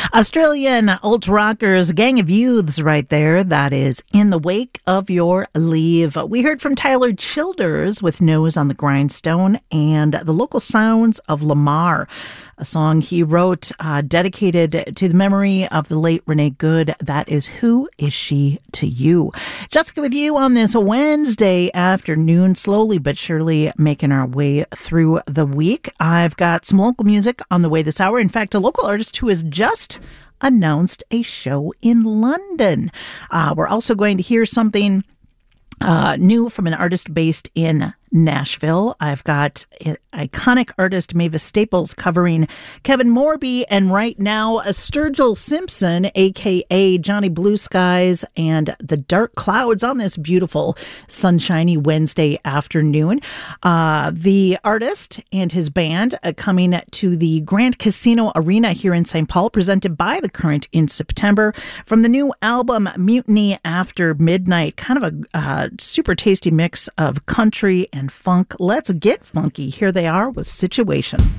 Australian alt rockers, Gang of Youths right there. That is In the Wake of Your Leave. We heard from Tyler Childers with Nose on the Grindstone and The Local Sounds of Lamar, a song he wrote dedicated to the memory of the late Renee Good. That is Who Is She to You? Jessica with you on this Wednesday afternoon, slowly but surely making our way through the week. I've got some local music on the way this hour. In fact, a local artist who has just announced a show in London. We're also going to hear something new from an artist based in Nashville. I've got iconic artist Mavis Staples covering Kevin Morby, and right now Sturgill Simpson, aka Johnny Blue Skies and the Dark Clouds on this beautiful sunshiny Wednesday afternoon. The artist and his band coming to the Grand Casino Arena here in St. Paul, presented by The Current in September, from the new album Mutiny After Midnight. Kind of a super tasty mix of country and funk. Let's get funky. Here they are with Situation.